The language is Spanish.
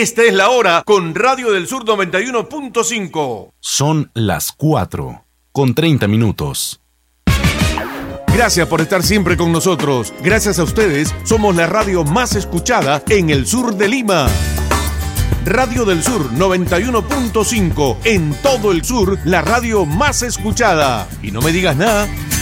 Esta es la hora con Radio del Sur 91.5. Son las 4:30. Gracias por estar siempre con nosotros. Gracias a ustedes, somos la radio más escuchada en el sur de Lima. Radio del Sur 91.5. En todo el sur, la radio más escuchada. Y no me digas nada,